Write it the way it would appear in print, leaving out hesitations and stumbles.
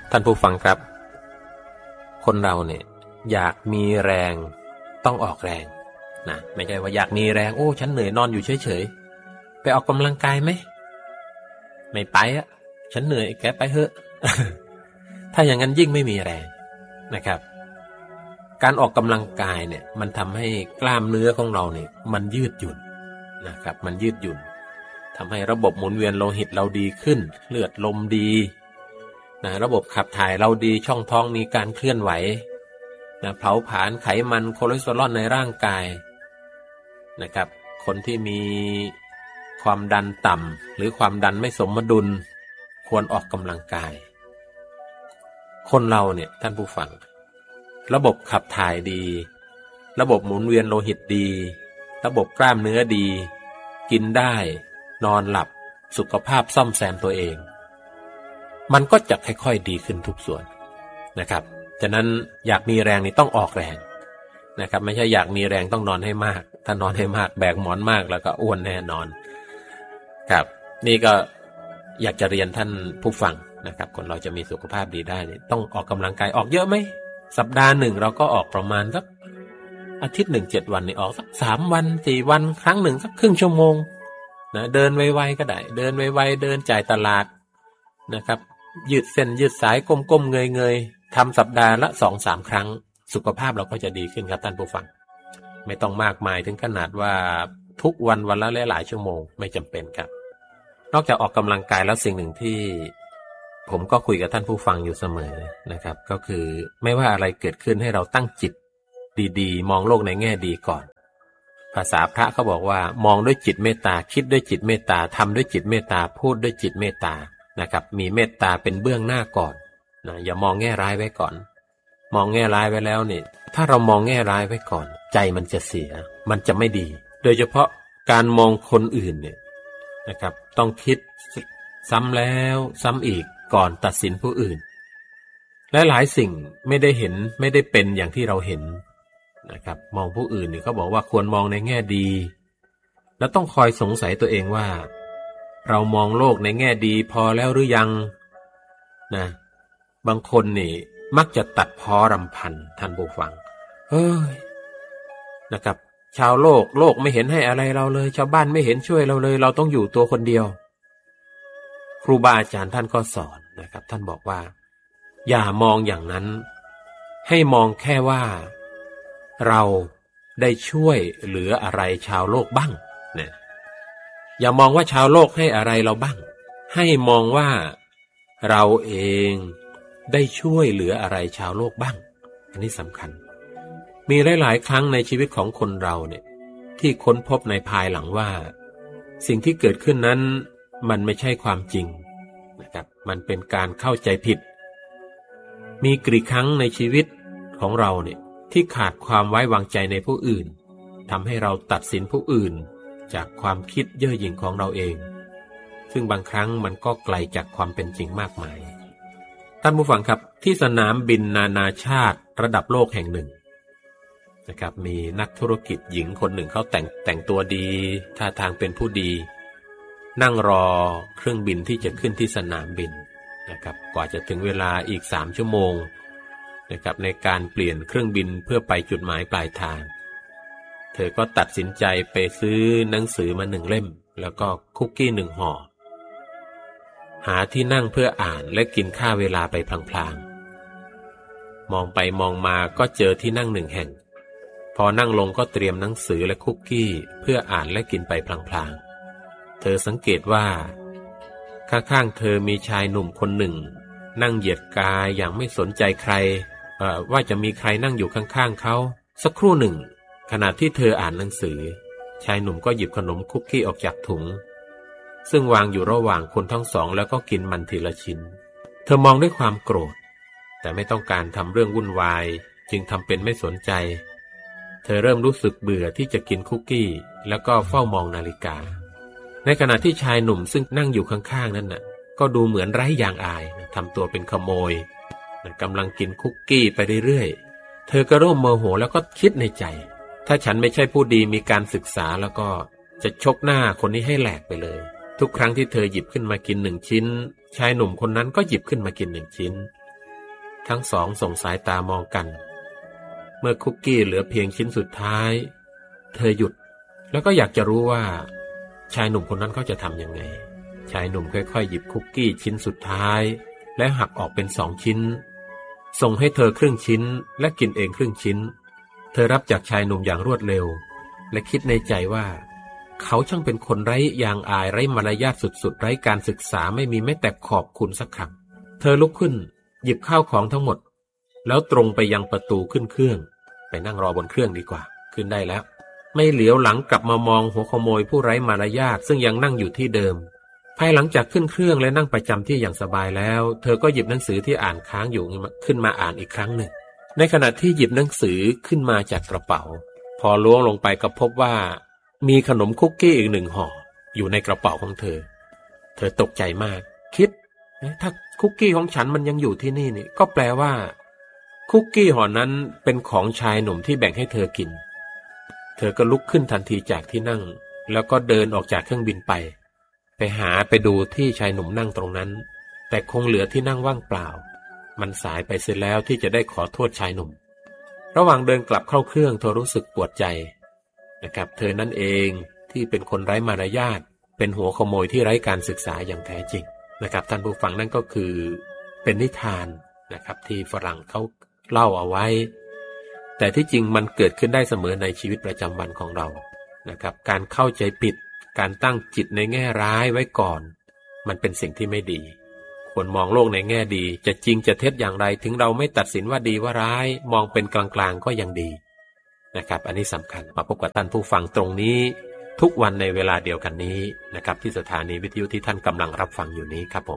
ท่านผู้ฟังครับคนเราเนี่ยอยากมีแรงต้องออกแรงนะไม่ใช่ว่าอยากมีแรงโอ้ฉันเหนื่อยนอนอยู่เฉยๆไปออกกำลังกายไหมไม่ไปอ่ะฉันเหนื่อยแกไปเถอะ ถ้าอย่างนั้นยิ่งไม่มีแรงนะครับการออกกำลังกายเนี่ยมันทำให้กล้ามเนื้อของเราเนี่ยมันยืดหยุ่นนะครับมันยืดหยุ่นทำให้ระบบหมุนเวียนโลหิตเราดีขึ้นเลือดลมดีนะระบบขับถ่ายเราดีช่องท้องมีการเคลื่อนไหวนะเผาผลาญไขมันคอเลสเตอรอลในร่างกายนะครับคนที่มีความดันต่ำหรือความดันไม่สมดุลควรออกกำลังกายคนเราเนี่ยท่านผู้ฟังระบบขับถ่ายดีระบบหมุนเวียนโลหิตดีระบบกล้ามเนื้อดีกินได้นอนหลับสุขภาพซ่อมแซมตัวเองมันก็จะค่อยๆดีขึ้นทุกส่วนนะครับฉะนั้นอยากมีแรงนี่ต้องออกแรงนะครับไม่ใช่อยากมีแรงต้องนอนให้มากถ้านอนให้มากแบกหมอนมากแล้วก็อ้วนแน่นอนครับนี่ก็อยากจะเรียนท่านผู้ฟังนะครับคนเราจะมีสุขภาพดีได้นี่ต้องออกกำลังกายออกเยอะไหมสัปดาห์หนึ่งเราก็ออกประมาณสักอาทิตย์หนึ่ง7 วันนี่ออกสัก3 วัน4 วันครั้งหนึ่งสักครึ่งชั่วโมงนะเดินไวๆก็ได้เดินไวๆเดินจ่ายตลาดนะครับยืดเส้นยืดสายก้มๆเงยๆทำสัปดาห์ละ 2-3 ครั้งสุขภาพเราก็จะดีขึ้นครับท่านผู้ฟังไม่ต้องมากมายถึงขนาดว่าทุกวันวันละหลายชั่วโมงไม่จำเป็นครับนอกจากออกกำลังกายแล้วสิ่งหนึ่งที่ผมก็คุยกับท่านผู้ฟังอยู่เสมอนะครับก็คือไม่ว่าอะไรเกิดขึ้นให้เราตั้งจิตดีๆมองโลกในแง่ดีก่อนภาษาพระเขาบอกว่ามองด้วยจิตเมตตาคิดด้วยจิตเมตตาทำด้วยจิตเมตตาพูดด้วยจิตเมตตานะครับมีเมตตาเป็นเบื้องหน้าก่อนนะอย่ามองแง่ร้ายไว้ก่อนมองแง่ร้ายไว้แล้วเนี่ยถ้าเรามองแง่ร้ายไว้ก่อนใจมันจะเสียมันจะไม่ดีโดยเฉพาะการมองคนอื่นเนี่ยนะครับต้องคิดซ้ำแล้วซ้ำอีกก่อนตัดสินผู้อื่นและหลายสิ่งไม่ได้เห็นไม่ได้เป็นอย่างที่เราเห็นนะครับมองผู้อื่นเนี่ยเขาบอกว่าควรมองในแง่ดีแล้วต้องคอยสงสัยตัวเองว่าเรามองโลกในแง่ดีพอแล้วหรือยังนะบางคนนี่มักจะตัดพ้อรำพันท่านผู้ฟังเฮ้ยนะครับชาวโลกไม่เห็นให้อะไรเราเลยชาวบ้านไม่เห็นช่วยเราเลยเราต้องอยู่ตัวคนเดียวครูบาอาจารย์ท่านก็สอนนะครับท่านบอกว่าอย่ามองอย่างนั้นให้มองแค่ว่าเราได้ช่วยเหลืออะไรชาวโลกบ้างเนี่ยอย่ามองว่าชาวโลกให้อะไรเราบ้างให้มองว่าเราเองได้ช่วยเหลืออะไรชาวโลกบ้างอันนี้สำคัญมีหลายๆครั้งในชีวิตของคนเราเนี่ยที่ค้นพบในภายหลังว่าสิ่งที่เกิดขึ้นนั้นมันไม่ใช่ความจริงนะครับมันเป็นการเข้าใจผิดมีกี่ครั้งในชีวิตของเราเนี่ยที่ขาดความไว้วางใจในผู้อื่นทำให้เราตัดสินผู้อื่นจากความคิดเย่อหยิ่งของเราเองซึ่งบางครั้งมันก็ไกลจากความเป็นจริงมากมายท่านผู้ฟังครับที่สนามบินนานาชาติระดับโลกแห่งหนึ่งนะครับมีนักธุรกิจหญิงคนหนึ่งเขาแต่งตัวดีท่าทางเป็นผู้ดีนั่งรอเครื่องบินที่จะขึ้นที่สนามบินนะครับกว่าจะถึงเวลาอีก3 ชั่วโมงนะครับในการเปลี่ยนเครื่องบินเพื่อไปจุดหมายปลายทางเธอก็ตัดสินใจไปซื้อหนังสือมา1 เล่มแล้วก็คุกกี้1 ห่อหาที่นั่งเพื่ออ่านและกินค่าเวลาไปพลางๆมองไปมองมาก็เจอที่นั่ง1 แห่งพอนั่งลงก็เตรียมหนังสือและคุกกี้เพื่ออ่านและกินไปพลางๆเธอสังเกตว่าข้างๆเธอมีชายหนุ่มคนหนึ่งนั่งเหยียดกายอย่างไม่สนใจใครว่าจะมีใครนั่งอยู่ข้างๆเขาสักครู่หนึ่งขณะที่เธออ่านหนังสือชายหนุ่มก็หยิบขนมคุกกี้ออกจากถุงซึ่งวางอยู่ระหว่างคนทั้งสองแล้วก็กินมันทีละชิ้นเธอมองด้วยความโกรธแต่ไม่ต้องการทำเรื่องวุ่นวายจึงทำเป็นไม่สนใจเธอเริ่มรู้สึกเบื่อที่จะกินคุกกี้แล้วก็เฝ้ามองนาฬิกาในขณะที่ชายหนุ่มซึ่งนั่งอยู่ข้างๆนั้นน่ะก็ดูเหมือนไร้ยางอายทำตัวเป็นขโมยกำลังกินคุกกี้ไปเรื่อยๆเธอก็เริ่มโมโหแล้วก็คิดในใจถ้าฉันไม่ใช่ผู้ดีมีการศึกษาแล้วก็จะชกหน้าคนนี้ให้แหลกไปเลยทุกครั้งที่เธอหยิบขึ้นมากิน1 ชิ้นชายหนุ่มคนนั้นก็หยิบขึ้นมากิน1 ชิ้นทั้งสองส่งสายตามองกันเมื่อคุกกี้เหลือเพียงชิ้นสุดท้ายเธอหยุดแล้วก็อยากจะรู้ว่าชายหนุ่มคนนั้นเขาจะทำยังไงชายหนุ่มค่อยๆหยิบคุกกี้ชิ้นสุดท้ายและหักออกเป็น2 ชิ้นส่งให้เธอครึ่งชิ้นและกินเองครึ่งชิ้นเธอรับจากชายหนุ่มอย่างรวดเร็วและคิดในใจว่าเขาช่างเป็นคนไร้ยางอายไร้มารยาทสุดๆไร้การศึกษาไม่มีแม้แต่ขอบคุณสักคำเธอลุกขึ้นหยิบข้าวของทั้งหมดแล้วตรงไปยังประตูขึ้นเครื่องไปนั่งรอบนเครื่องดีกว่าขึ้นได้แล้วไม่เหลียวหลังกลับมามองหัวขโมยผู้ไร้มารยาทซึ่งยังนั่งอยู่ที่เดิมภายหลังจากขึ้นเครื่องและนั่งประจำที่อย่างสบายแล้วเธอก็หยิบหนังสือที่อ่านค้างอยู่ขึ้นมาอ่านอีกครั้งหนึ่งในขณะที่หยิบหนังสือขึ้นมาจากกระเป๋าพอล้วงลงไปก็พบว่ามีขนมคุกกี้อีก1 ห่ออยู่ในกระเป๋าของเธอตกใจมากคิดถ้าคุกกี้ของฉันมันยังอยู่ที่นี่ก็แปลว่าคุกกี้ห่อนั้นเป็นของชายหนุ่มที่แบ่งให้เธอกินเธอก็ลุกขึ้นทันทีจากที่นั่งแล้วก็เดินออกจากเครื่องบินไปหาไปดูที่ชายหนุ่มนั่งตรงนั้นแต่คงเหลือที่นั่งว่างเปล่ามันสายไปเสียแล้วที่จะได้ขอโทษชายหนุ่มระหว่างเดินกลับเข้าเครื่องเธอรู้สึกปวดใจนะครับเธอนั่นเองที่เป็นคนไร้มารยาทเป็นหัวขโมยที่ไร้การศึกษาอย่างแท้จริงนะครับท่านผู้ฟังนั่นก็คือเป็นนิทานนะครับที่ฝรั่งเขาเล่าเอาไว้แต่ที่จริงมันเกิดขึ้นได้เสมอในชีวิตประจำวันของเรานะครับการเข้าใจผิดการตั้งจิตในแง่ร้ายไว้ก่อนมันเป็นสิ่งที่ไม่ดีควรมองโลกในแง่ดีจะจริงจะเท็จอย่างไรถึงเราไม่ตัดสินว่าดีว่าร้ายมองเป็นกลางๆก็ยังดีนะครับอันนี้สำคัญมาพบกับท่านผู้ฟังตรงนี้ทุกวันในเวลาเดียวกันนี้นะครับที่สถานีวิทยุที่ท่านกำลังรับฟังอยู่นี้ครับผม